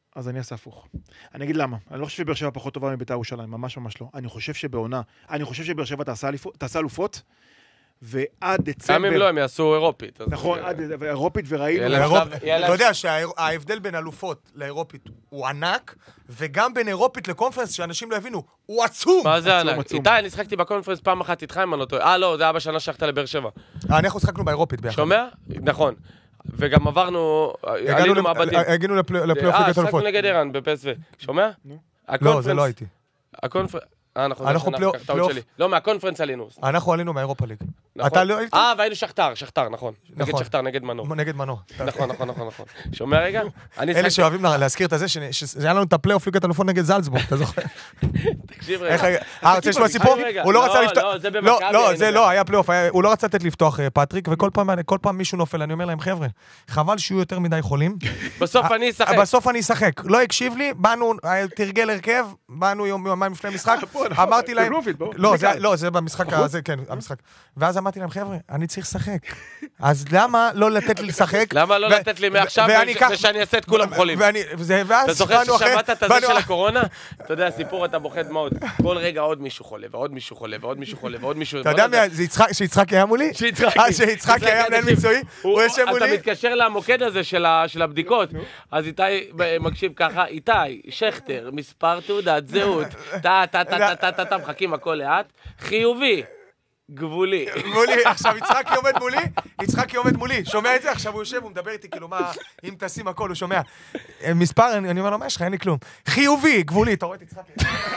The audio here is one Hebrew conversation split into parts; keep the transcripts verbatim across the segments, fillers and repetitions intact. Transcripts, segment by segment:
אז אני אעשה הפוך. אני אגיד למה. אני לא חושב שבאר שבע פחות טובה מבית"ר ירושלים, ממש ממש לא. אני חושב שבעונה, אני חושב שבאר שבע תעשה אלופות, ועד דצמבר... גם אם לא, הם יעשו אירופית. נכון, עד אירופית וראינו... אתה יודע שההבדל בין אלופות לאירופית הוא ענק, וגם בין אירופית לקונפרנס, שאנשים לא הבינו, הוא עצום! מה זה ענק? איתי, אני שחקתי בקונפרנס פעם אחת איתך עם הנוטו. אה, לא, זה היה בשנה שחקת לבאר שבע. אנחנו שחקנו באירופית ביחד. שומע? נכון. וגם עברנו... עלינו מהבתים. הגענו לפלייאוף ליגת אלופות. אה, שחקנו נגד ערן בפסו. שומע? לא, זה לא הייתי. הקונפרנס... אנחנו פלייאוף... לא, מהקונפרנס עלינו. אנחנו עלינו מהאירופה ליג. אה, והיינו שכתר, שכתר, נכון. נגד שכתר, נגד מנור. נגד מנור. נכון, נכון, נכון, נכון. שומע רגע? אלה שאוהבים להזכיר את זה, שהיה לנו את הפלייאוף ליגת אלופות נגד זלצבורג, אתה זוכר? תקשיב רגע. אה, רוצה לשמוע סיפור? הוא לא רצה לפתוח... לא, זה במכבי. לא, זה לא, היה פלייאוף. הוא לא רצה לתת לפתוח פטריק, וכל פעם מישהו נופל, אני אומר להם, חבר'ה, חבל שיהיו יותר מדי חולים. בסוף אני אשחק. בסוף אני אשחק. לא הקשיב לי, באנו, תרגל הרכב, באנו יומיים לפני משחק, אמרתי להם, לא, לא, זה במשחק הזה, כן, המשחק. ואז אמרתי להם, חבר'ה, אני צריך לשחק. אז למה לא לתת לי לשחק? למה לא לתת לי מעכשיו ושאני אעשה את כולם חולים? אתה זוכר ששמעת את הזה של הקורונה? אתה יודע, סיפור אתה בוכה דמעות. כל רגע עוד מישהו חולה, ועוד מישהו חולה, ועוד מישהו חולה, ועוד מישהו... אתה יודע שיצחק היה מולי? שיצחק היה מנהל מקצועי? אתה מתקשר למוקד הזה של הבדיקות, אז איתי מקשיב ככה, איתי, שכתר, מספר תעודת זהות, טה, טה, טה, טה, טה, טה, מחכים הכל לאט, חיובי, גבולי. גבולי, עכשיו יצחקי עומד מולי, יצחקי עומד מולי, שומע את זה? עכשיו הוא יושב, הוא מדבר איתי, כאילו מה, אם תשים הכל, הוא שומע. מספר, אני אומר לו, מה יש לך? אין לי כלום. חיובי, גבולי, אתה רואה את יצחקי?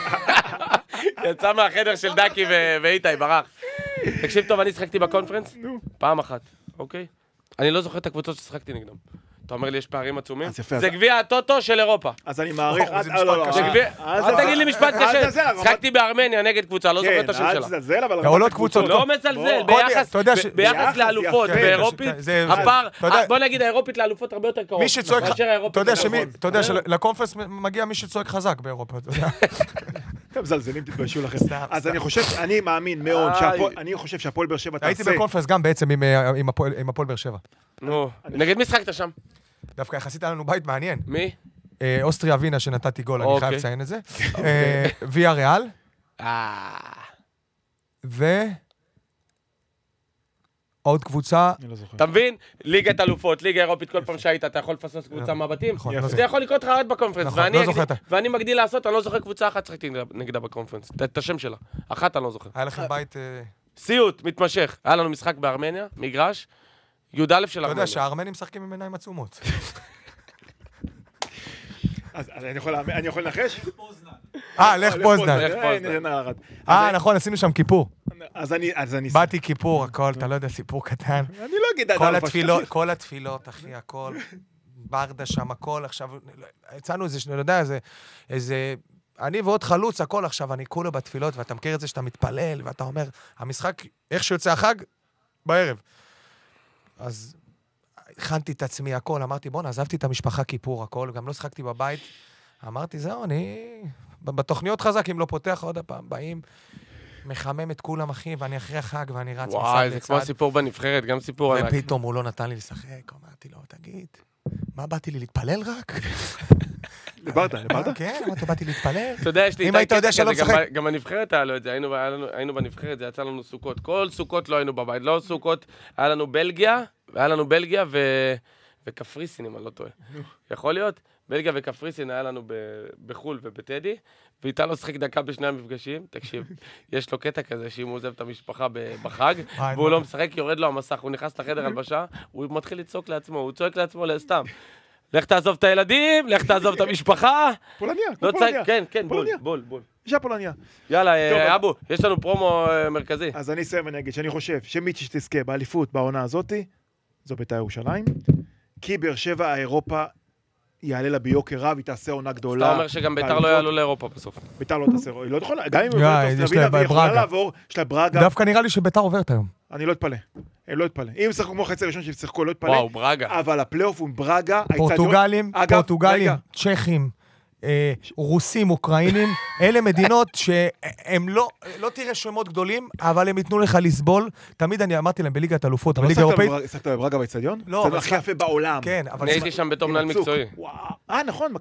יצא מהחדר של דקי ואיתי, ברח. תקשיב טוב, אני שחקתי בקונפרנס? פעם אחת, אוקיי? אני לא זוכר את הקבוצות ששחקתי נגדם. אתה אומר לי, יש פערים עצומים? זה גביע הטוטו של אירופה. אז אני מעריך... אל תגיד לי משפט קשה. שחקתי בארמניה נגד קבוצה, לא זוכר את השם שלה. העולות קבוצות. לא מצלזל, ביחס לאלופות באירופית, הפער, בוא נגיד האירופית לאלופות הרבה יותר קרוב. אתה יודע שלקונפרנס מגיע מי שצועק חזק באירופה. אתם זלזלים, תתביישו לכם. אז אני חושב, אני מאמין מאוד, אני חושב שהפועל באר שבע תעשה... הייתי בקונפרנס גם בעצם עם הפועל באר שבע. נו, נגד מי שחקת שם? דווקא יחסית היה לנו בית מעניין. מי? אוסטריה ווינה שנתתי גול, אני חייב לציין את זה. ויה ריאל. ו... עוד קבוצה... אתה מבין? ליגת אלופות, ליגה אירופית, כל פעם שהיית, אתה יכול לפסוס קבוצה מהבתים? זה יכול לקרות לך רק בקונפרנס. ואני מגדיל לעשות, אני לא זוכר קבוצה אחת שחקתי נגדה בקונפרנס. את השם שלה. אחת אני לא זוכר. היה לכם בית... סיוט, מתמשך. היה לנו משחק בארמניה, מגרש. י' א' של ארמניה. אתה יודע שהארמנים משחקים עם עיניים עצומות. אז אני יכול לנחש? אה, לך פוזנן. אה, נכון, עשינו שם כיפור. אז אני... באתי כיפור, הכל, אתה לא יודע, סיפור קטן. אני לא אגיד... כל התפילות, אחי, הכל. ברדה שם, הכל, עכשיו... יצאנו איזה, אני יודע, איזה... אני ועוד חלוץ, הכל עכשיו, אני כולה בתפילות, ואתה מכיר את זה שאתה מתפלל, ואתה אומר, המשחק, איך שיוצא החג? בערב. אז הכנתי את עצמי הכל, אמרתי, בוא, עזבתי את המשפחה כיפור, הכל, גם לא שחקתי בבית. אמרתי, זהו, אני... בתוכניות חזק, אם לא פותח עוד הפעם, באים, מחמם את כולם, אחי, ואני אחרי החג, ואני רץ... וואי, זה כמו סיפור בנבחרת, גם סיפור... ופתאום הוא לא נתן לי לשחק, אמרתי לו, תגיד, מה באתי לי להתפלל רק? דיברת, דיברת? כן, אמרתי, באתי להתפלל. אתה יודע, יש לי... אם היית יודע שלא משחק... גם בנבחרת היה לו את זה, היינו בנבחרת, זה יצא לנו סוכות. כל סוכות לא היינו בבית, לא סוכות, היה לנו בלגיה, היה לנו בלגיה וקפריסין, אם אני לא טועה. יכול להיות? בלגיה וקפריסין היה לנו בחול ובטדי, ואיתה לא שחק דקה בשני המפגשים. תקשיב, יש לו קטע כזה שאם הוא עוזב את המשפחה בחג, והוא לא משחק, יורד לו המסך, הוא נכנס לחדר הלבשה, הוא מתחיל לצעוק לעצמו, הוא צועק לעצמו סתם. לך תעזוב את הילדים, לך תעזוב את המשפחה. פולניה, פולניה. כן, כן, בול, בול, בול. יש פולניה. יאללה, אבו, יש לנו פרומו מרכזי. אז אני אסיים ואני אגיד שאני חושב שמי שתזכה באליפות בעונה הזאת, זו בית"ר ירושלים, כי באר שבע האירופה יעלה לה ביוקר רב, היא תעשה עונה גדולה. אתה אומר שגם בית"ר לא יעלו לאירופה בסוף. בית"ר לא תעשה, היא לא יכולה, גם אם היא יכולה לעבור, יש לה ברגה. דווקא נראה לי שבית"ר עוברת היום. אני לא אתפלא, אני לא אתפלא. אם שחקו כמו חצי ראשון ששחקו, לא אתפלא. וואו, ברגה. אבל הפלייאוף הוא ברגה. פורטוגלים, פורטוגלים, צ'כים, רוסים, אוקראינים, אלה מדינות שהם לא, לא תראה שמות גדולים, אבל הם ייתנו לך לסבול. תמיד אני אמרתי להם בליגת אלופות, בליגה אירופאית. שחקת בברגה באצטדיון? לא. זה הכי יפה בעולם. כן, אבל... אני הייתי שם בתור מנהל מקצועי. אה, נכון.